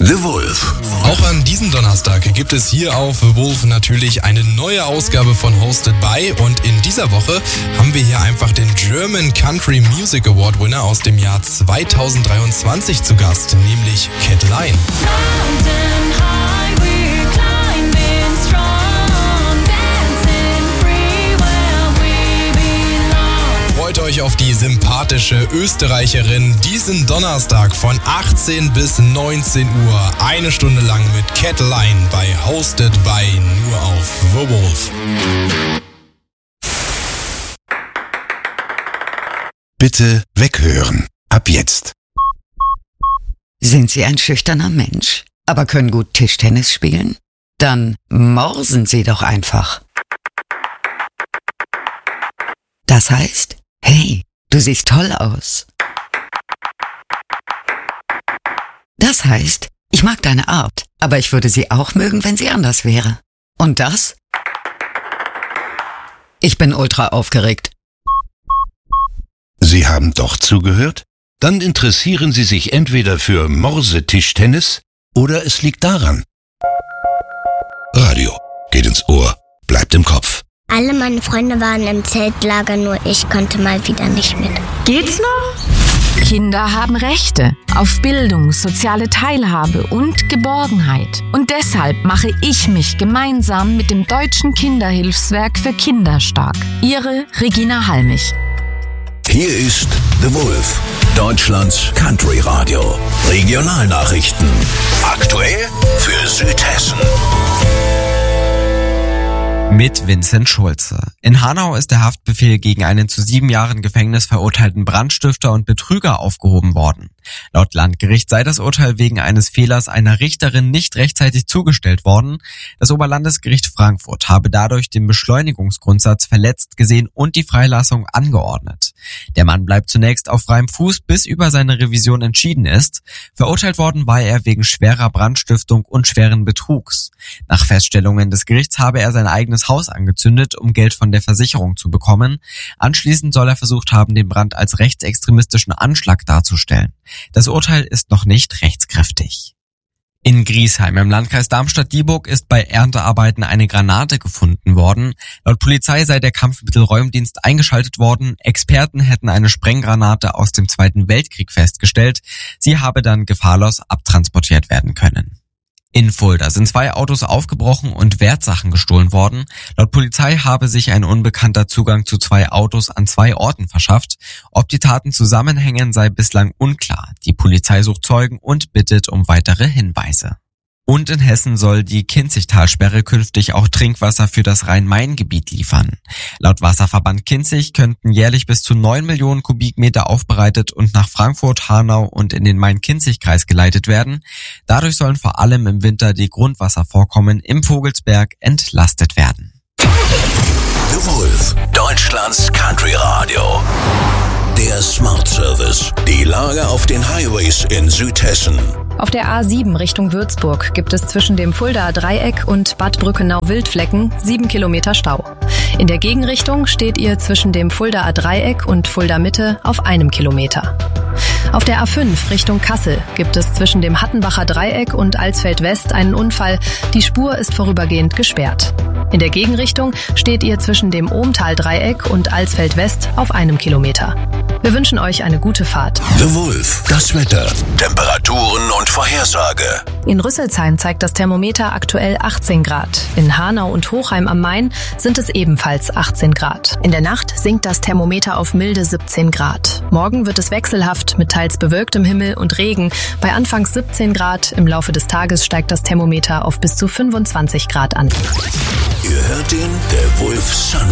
The Wolf. Auch an diesem Donnerstag gibt es hier auf The Wolf natürlich eine neue Ausgabe von Hosted by, und in dieser Woche haben wir hier einfach den German Country Music Award Winner aus dem Jahr 2023 zu Gast, nämlich Cat Line. Freut euch auf die sympathische Österreicherin diesen Donnerstag von 18 bis 19 Uhr. Eine Stunde lang mit Cat Line bei Hosted by, nur auf The Wolf. Bitte weghören. Ab jetzt. Sind Sie ein schüchterner Mensch, aber können gut Tischtennis spielen? Dann morsen Sie doch einfach. Das heißt, hey, du siehst toll aus. Das heißt, ich mag deine Art, aber ich würde sie auch mögen, wenn sie anders wäre. Und das? Ich bin ultra aufgeregt. Sie haben doch zugehört? Dann interessieren Sie sich entweder für Morsetischtennis oder es liegt daran. Radio geht ins Ohr, bleibt im Kopf. Alle meine Freunde waren im Zeltlager, nur ich konnte mal wieder nicht mit. Geht's noch? Kinder haben Rechte auf Bildung, soziale Teilhabe und Geborgenheit. Und deshalb mache ich mich gemeinsam mit dem Deutschen Kinderhilfswerk für Kinder stark. Ihre Regina Halmich. Hier ist The Wolf, Deutschlands Country Radio. Regionalnachrichten. Aktuell für Südhessen. Mit Vincent Schulze. In Hanau ist der Haftbefehl gegen einen zu 7 Jahren Gefängnis verurteilten Brandstifter und Betrüger aufgehoben worden. Laut Landgericht sei das Urteil wegen eines Fehlers einer Richterin nicht rechtzeitig zugestellt worden. Das Oberlandesgericht Frankfurt habe dadurch den Beschleunigungsgrundsatz verletzt gesehen und die Freilassung angeordnet. Der Mann bleibt zunächst auf freiem Fuß, bis über seine Revision entschieden ist. Verurteilt worden war er wegen schwerer Brandstiftung und schweren Betrugs. Nach Feststellungen des Gerichts habe er sein eigenes Haus angezündet, um Geld von der Versicherung zu bekommen. Anschließend soll er versucht haben, den Brand als rechtsextremistischen Anschlag darzustellen. Das Urteil ist noch nicht rechtskräftig. In Griesheim im Landkreis Darmstadt-Dieburg ist bei Erntearbeiten eine Granate gefunden worden. Laut Polizei sei der Kampfmittelräumdienst eingeschaltet worden. Experten hätten eine Sprenggranate aus dem Zweiten Weltkrieg festgestellt. Sie habe dann gefahrlos abtransportiert werden können. In Fulda sind 2 Autos aufgebrochen und Wertsachen gestohlen worden. Laut Polizei habe sich ein Unbekannter Zugang zu 2 Autos an 2 Orten verschafft. Ob die Taten zusammenhängen, sei bislang unklar. Die Polizei sucht Zeugen und bittet um weitere Hinweise. Und in Hessen soll die Kinzigtalsperre künftig auch Trinkwasser für das Rhein-Main-Gebiet liefern. Laut Wasserverband Kinzig könnten jährlich bis zu 9 Millionen Kubikmeter aufbereitet und nach Frankfurt, Hanau und in den Main-Kinzig-Kreis geleitet werden. Dadurch sollen vor allem im Winter die Grundwasservorkommen im Vogelsberg entlastet werden. The Wolf, Deutschlands Country Radio. Der Smart Service. Die Lage auf den Highways in Südhessen. Auf der A7 Richtung Würzburg gibt es zwischen dem Fuldaer Dreieck und Bad Brückenau-Wildflecken 7 Kilometer Stau. In der Gegenrichtung steht ihr zwischen dem Fuldaer Dreieck und Fulda Mitte auf 1 Kilometer. Auf der A5 Richtung Kassel gibt es zwischen dem Hattenbacher Dreieck und Alsfeld West einen Unfall. Die Spur ist vorübergehend gesperrt. In der Gegenrichtung steht ihr zwischen dem Ohmtal-Dreieck und Alsfeld West auf 1 Kilometer. Wir wünschen euch eine gute Fahrt. The Wolf, das Wetter, Temperaturen und Vorhersage. In Rüsselsheim zeigt das Thermometer aktuell 18 Grad. In Hanau und Hochheim am Main sind es ebenfalls 18 Grad. In der Nacht sinkt das Thermometer auf milde 17 Grad. Morgen wird es wechselhaft mit teils bewölktem Himmel und Regen. Bei anfangs 17 Grad, im Laufe des Tages steigt das Thermometer auf bis zu 25 Grad an. Ihr hört den The Wolf Sun